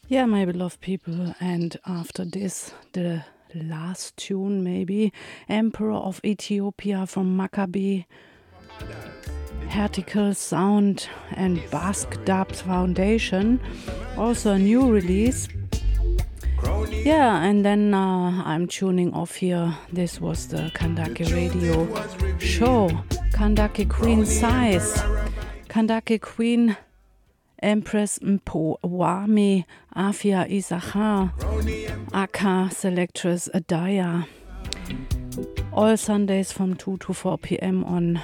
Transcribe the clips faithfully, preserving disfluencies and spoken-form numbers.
Yeah, my beloved people, and after this, the last tune, maybe Emperor of Ethiopia from Maccabi, Hertical Sound and Basque Dub Foundation, also a new release. Yeah, and then uh, I'm tuning off here. This was the Kandake Radio show. Kandake Queen Size, Kandake Queen Empress Mpo Wami Afia Isachar, Aka Selectress Adaya. All Sundays from two to four p.m. on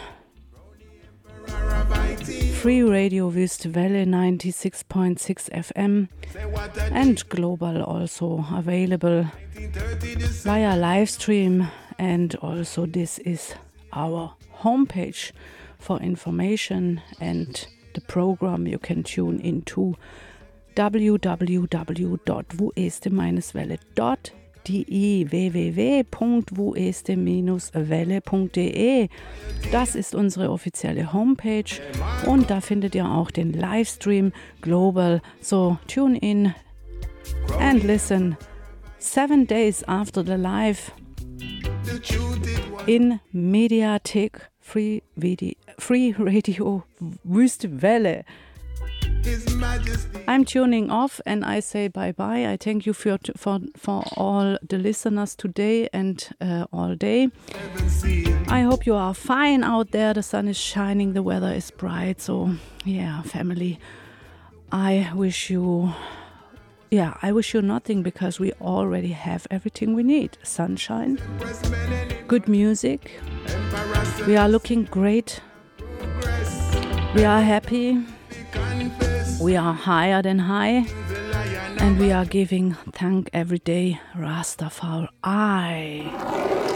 Free Radio Wüste Welle ninety-six point six F M and global also available via live stream. And also this is our homepage for information and the program you can tune into w w w dot wueste welle dot de w w w punkt wueste welle punkt de. Das ist unsere offizielle Homepage und da findet ihr auch den Livestream global. So tune in and listen seven days after the live in Mediathek Free Video, Free Radio Wüste Welle. I'm tuning off and I say bye-bye. I thank you for for, for all the listeners today and uh, all day. I hope you are fine out there. The sun is shining, the weather is bright. So, yeah, family, I wish you... Yeah, I wish you nothing because we already have everything we need. Sunshine, good music. We are looking great. We are happy. We are higher than high. And we are giving thank every day. Rastafari.